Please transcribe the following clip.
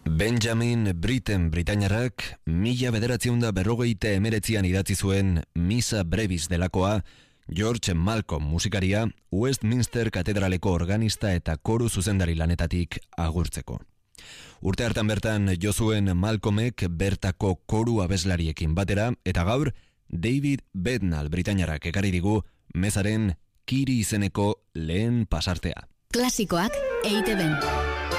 Benjamin Britten Britainiarrak 1949an idatzi zuen Missa Brevis delakoa, George Malcolm musikaria Westminster katedraleko organista eta koru zuzendari lanetatik agurtzeko. Urte hartan bertan jo zuen Malcolmek bertako koru abeslariekin batera, eta gaur David Bednall Britainiarrak ekarri digu mezaren Kiri izeneko lehen pasartea. Klasikoak EITB-n.